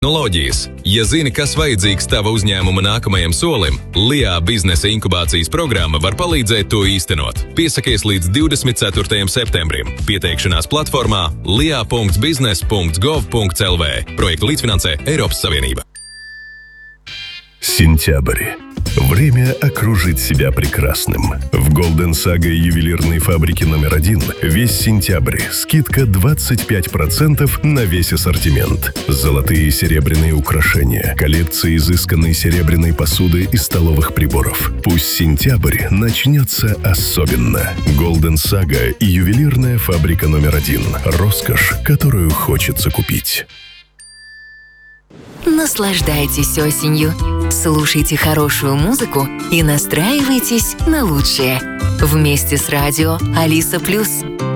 Tehnoloģijas. Ja zini, kas vajadzīgs tava uzņēmuma nākamajam solim, LIA biznesa inkubācijas programma var palīdzēt to īstenot. Piesakies līdz 24. septembrim. Pieteikšanās platformā lia.business.gov.lv. Projektu līdzfinansē Eiropas Savienība. Сентябрь. Время окружить себя прекрасным. В Golden Saga ювелирной фабрики номер 1 весь сентябрь скидка 25% на весь ассортимент. Золотые и серебряные украшения, коллекция изысканной серебряной посуды и столовых приборов. Пусть сентябрь начнется особенно. Golden Saga и ювелирная фабрика номер 1. Роскошь, которую хочется купить. Наслаждайтесь осенью, слушайте хорошую музыку и настраивайтесь на лучшее. Вместе с радио Алиса+.